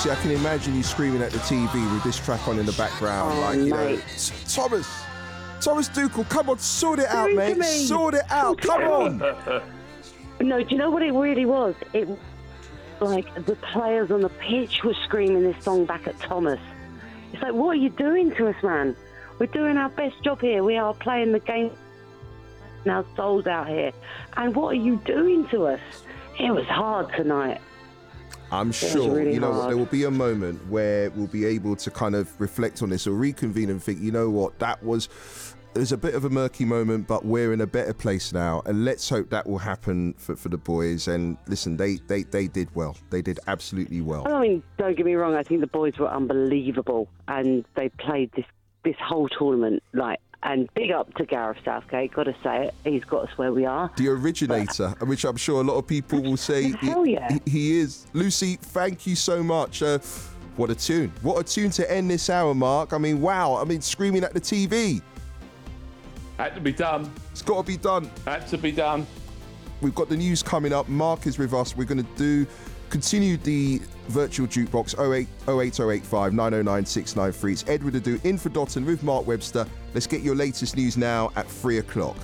Lucy, I can imagine you screaming at the TV with this track on in the background. Thomas Tuchel, come on, sort it out, mate. Sort it out, come on. No, do you know what it really was? It like the players on the pitch were screaming this song back at Thomas. It's like, what are you doing to us, man? We're doing our best job here. We are playing the game, our souls out here. And what are you doing to us? It was hard tonight. I'm sure, really there will be a moment where we'll be able to kind of reflect on this or reconvene and think, you know what, there's a bit of a murky moment, but we're in a better place now. And let's hope that will happen for the boys. And listen, they did well. They did absolutely well. I mean, don't get me wrong, I think the boys were unbelievable. And they played this whole tournament, and big up to Gareth Southgate, got to say it. He's got us where we are. The originator, which I'm sure a lot of people will say he is. Lucy, thank you so much. What a tune. What a tune to end this hour, Mark. I mean, wow. I mean, screaming at the TV. Had to be done. It's got to be done. Had to be done. We've got the news coming up. Mark is with us. We're going to continue the virtual jukebox 08085 909 693. It's Edward Adu in for Dotton with Mark Webster. Let's get your latest news now at 3 o'clock.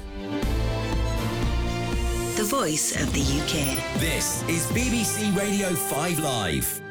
The voice of the UK. This is BBC Radio 5 Live.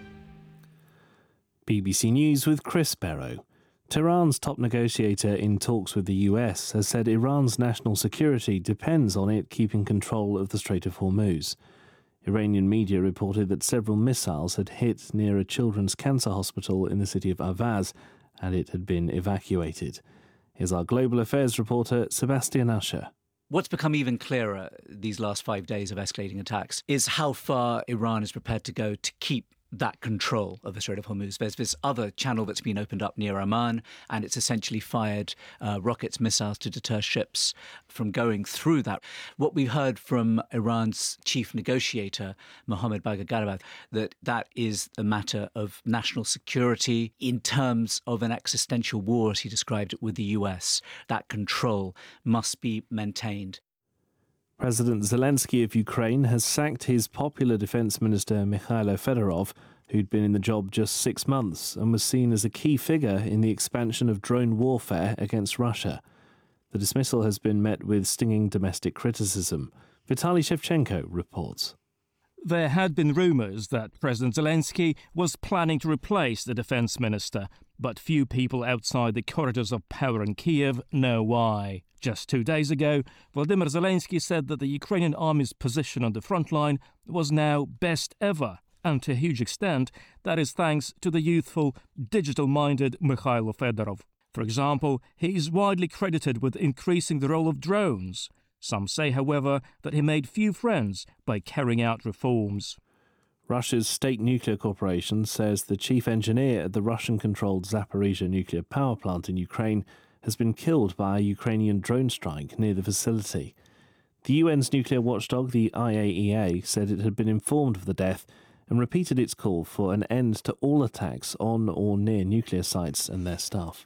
BBC News with Chris Barrow. Tehran's top negotiator in talks with the US has said Iran's national security depends on it keeping control of the Strait of Hormuz. Iranian media reported that several missiles had hit near a children's cancer hospital in the city of Avaz, and it had been evacuated. Here's our global affairs reporter, Sebastian Usher. What's become even clearer these last 5 days of escalating attacks is how far Iran is prepared to go to keep that control of the Strait of Hormuz. There's this other channel that's been opened up near Oman, and it's essentially fired rockets, missiles to deter ships from going through that. What we heard from Iran's chief negotiator, Mohammad Bagher Ghalibaf, that is a matter of national security in terms of an existential war, as he described it, with the US. That control must be maintained. President Zelensky of Ukraine has sacked his popular defence minister Mikhailo Fedorov, who'd been in the job just 6 months and was seen as a key figure in the expansion of drone warfare against Russia. The dismissal has been met with stinging domestic criticism. Vitaly Shevchenko reports. There had been rumours that President Zelensky was planning to replace the defence minister, but few people outside the corridors of power in Kiev know why. Just 2 days ago, Volodymyr Zelensky said that the Ukrainian army's position on the front line was now best ever, and to a huge extent, that is thanks to the youthful, digital-minded Mikhailo Fedorov. For example, he is widely credited with increasing the role of drones. Some say, however, that he made few friends by carrying out reforms. Russia's State Nuclear Corporation says the chief engineer at the Russian-controlled Zaporizhzhia nuclear power plant in Ukraine has been killed by a Ukrainian drone strike near the facility. The UN's nuclear watchdog, the IAEA, said it had been informed of the death and repeated its call for an end to all attacks on or near nuclear sites and their staff.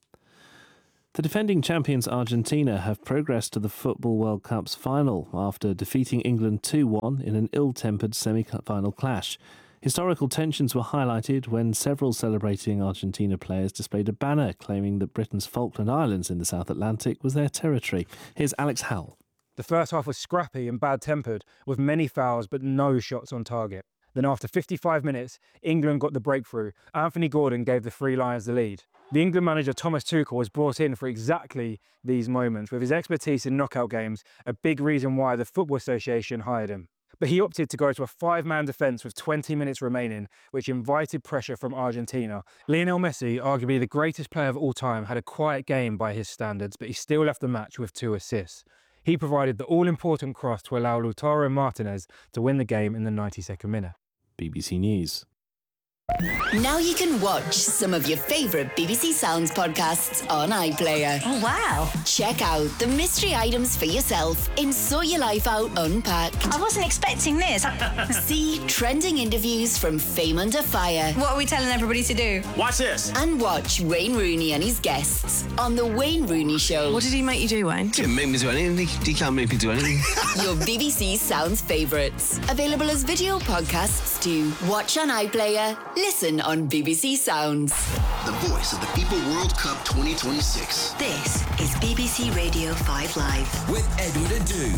The defending champions Argentina have progressed to the Football World Cup's final after defeating England 2-1 in an ill-tempered semi-final clash. Historical tensions were highlighted when several celebrating Argentina players displayed a banner claiming that Britain's Falkland Islands in the South Atlantic was their territory. Here's Alex Howell. The first half was scrappy and bad-tempered, with many fouls but no shots on target. Then after 55 minutes, England got the breakthrough. Anthony Gordon gave the Three Lions the lead. The England manager Thomas Tuchel was brought in for exactly these moments, with his expertise in knockout games a big reason why the Football Association hired him. But he opted to go to a 5-man defence with 20 minutes remaining, which invited pressure from Argentina. Lionel Messi, arguably the greatest player of all time, had a quiet game by his standards, but he still left the match with 2 assists. He provided the all-important cross to allow Lautaro Martinez to win the game in the 92nd minute. BBC News. Now you can watch some of your favourite BBC Sounds podcasts on iPlayer. Oh, wow. Check out the mystery items for yourself in Sort Your Life Out Unpacked. I wasn't expecting this. See trending interviews from Fame Under Fire. What are we telling everybody to do? Watch this. And watch Wayne Rooney and his guests on The Wayne Rooney Show. What did he make you do, Wayne? Didn't make me do anything. He can't make me do anything. Your BBC Sounds favourites. Available as video podcasts too. Watch on iPlayer, Listen on BBC Sounds. The voice of the FIFA World Cup 2026. This is BBC Radio 5 Live. With Edward Adu.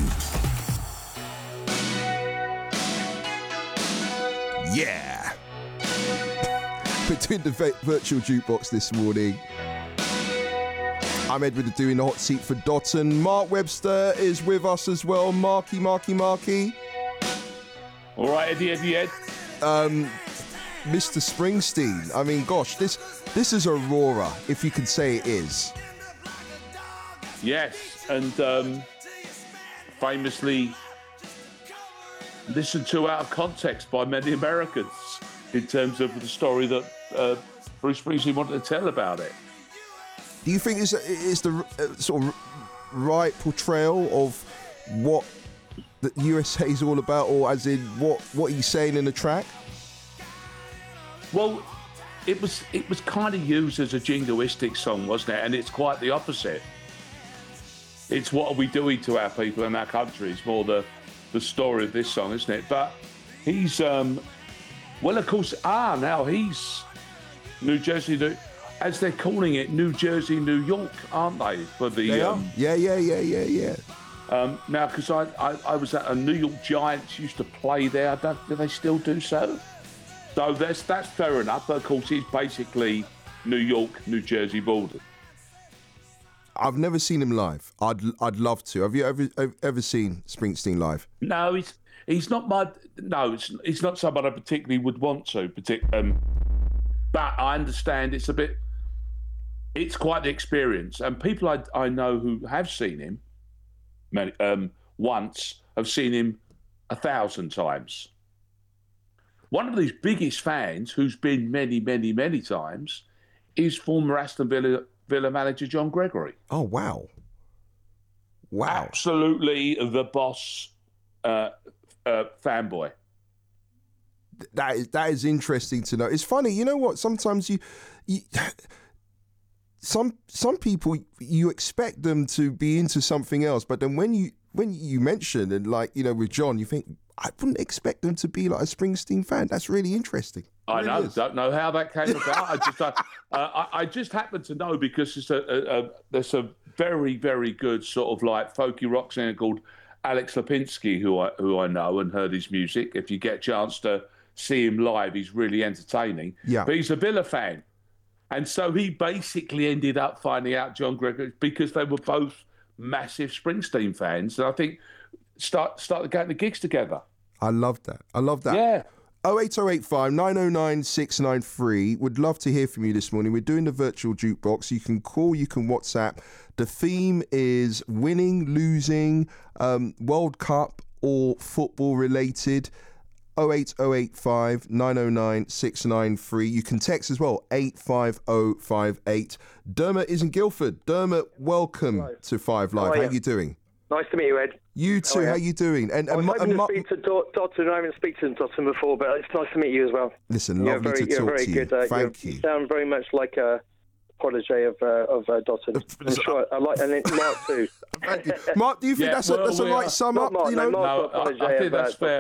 Yeah. We're doing the virtual jukebox this morning. I'm Edward Adu in the hot seat for Dotton. Mark Webster is with us as well. Marky. All right, Eddie, Ed. Mr. Springsteen. I mean, gosh, this is Aurora, if you can say it is. Yes, and famously listened to out of context by many Americans in terms of the story that Bruce Springsteen wanted to tell about it. Do you think it's the sort of right portrayal of what the USA is all about, or as in what he's saying in the track? Well, it was kind of used as a jingoistic song, wasn't it? And it's quite the opposite. It's what are we doing to our people in our country? It's more the story of this song, isn't it? But he's, well, of course, now he's New Jersey, as they're calling it, New Jersey, New York, aren't they? For the Yeah. Now, because I was at a New York Giants, used to play there. Do they still do so? So that's fair enough. But of course, it's basically New York, New Jersey border. I've never seen him live. I'd love to. Have you ever seen Springsteen live? No, he's not my. No, it's not someone I particularly would want to. But I understand it's quite the experience. And people I know who have seen him once have seen him 1,000 times. One of his biggest fans, who's been many, many, many times, is former Aston Villa manager John Gregory. Oh, wow. Absolutely the boss fanboy. That is interesting to know. It's funny, you know what? Sometimes you some people, you expect them to be into something else, but then when you mention, and like, you know, with John, you think, I wouldn't expect them to be like a Springsteen fan. That's really interesting. I know. Don't know how that came about. I just happen to know because there's a very, very good sort of like folky rock singer called Alex Lipinski who I know and heard his music. If you get a chance to see him live, he's really entertaining. Yeah. But he's a Villa fan. And so he basically ended up finding out John Gregory because they were both massive Springsteen fans. And I think started getting the gigs together. I love that. Yeah. 08085 909 693. Would love to hear from you this morning. We're doing the virtual jukebox. You can call, you can WhatsApp. The theme is winning, losing, World Cup or football related. 08085 909 693. You can text as well, 85058. Dermot is in Guildford. Dermot, welcome to 5 Live. How are you doing? Nice to meet you, Ed. You too. How are you doing? And I was hoping to speak to Dotton. I haven't spoken to Dotton before, but it's nice to meet you as well. Listen, lovely to talk to you. Thank you. You sound very much like a protege of Dotton. I'm sure. I like, and then Mark too. Thank you. Mark, do you think that's a right sum up? I think that's fair.